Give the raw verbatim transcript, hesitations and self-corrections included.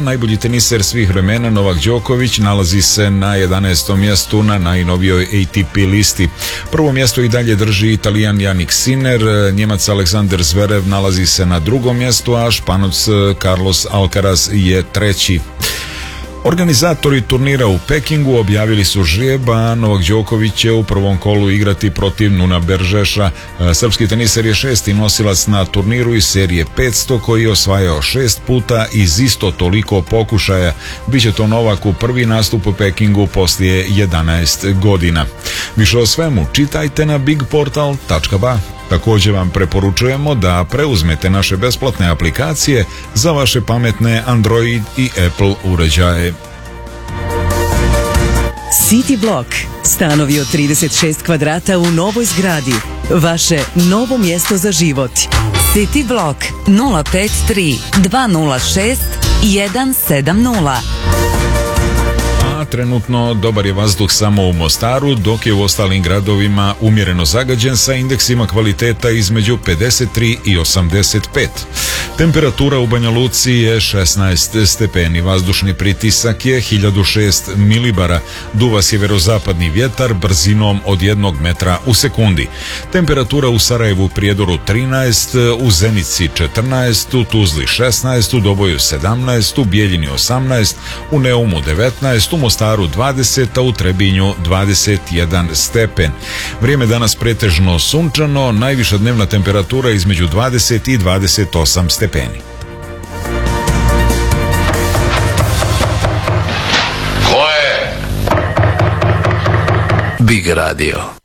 najbolji teniser svih vremena Novak Đoković nalazi se na jedanaestom mjestu na najnovijoj A T P listi. Prvo mjesto i dalje drži Italijan Jannik Sinner, Njemac Aleksander Zverev nalazi se na drugom mjestu, a Španac Carlos Alcaraz je treći. Organizatori turnira u Pekingu objavili su žrijeb, a Novak Đoković će u prvom kolu igrati protiv Nuna Beržeša. Srpski teniser je šesti nosilac na turniru iz serije petsto koji je osvajao šest puta iz isto toliko pokušaja. Biće to Novaku prvi nastup u Pekingu poslije jedanaest godina. Više o svemu čitajte na big portal tačka ba. Također vam preporučujemo da preuzmete naše besplatne aplikacije za vaše pametne Android i Apple uređaje. City Block. Stanovi od trideset šest kvadrata u novoj zgradi. Vaše novo mjesto za život. City Block nula pet tri dva nula šest jedan sedam nula. Trenutno dobar je vazduh samo u Mostaru, dok je u ostalim gradovima umjereno zagađen sa indeksima kvaliteta između pedeset tri i osamdeset pet. Temperatura u Banja Luci je šesnaest stepeni, vazdušni pritisak je hiljadu šest milibara, duva sjeverozapadni vjetar brzinom od jednog metra u sekundi. Temperatura u Sarajevu, Prijedoru trinaest, u Zenici četrnaest, u Tuzli šesnaest, u Doboju sedamnaest, u Bijeljini osamnaest, u Neumu devetnaest, u Mostaru dvadeset, a u Trebinju dvadeset jedan stepen. Vrijeme danas pretežno sunčano, najviša dnevna temperatura između dvadeset i dvadeset osam stepeni. Ko je? Big Radio.